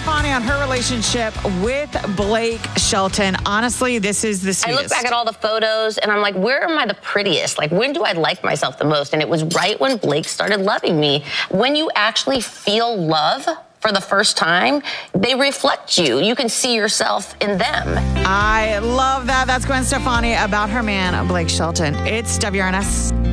Stefani on her relationship with Blake Shelton. Honestly, this is the sweetest. I look back at all the photos and I'm like, where am I the prettiest? Like, when do I like myself the most? And it was right when Blake started loving me. When you actually feel love for the first time, they reflect you. You can see yourself in them. I love that. That's Gwen Stefani about her man, Blake Shelton. It's WRNS.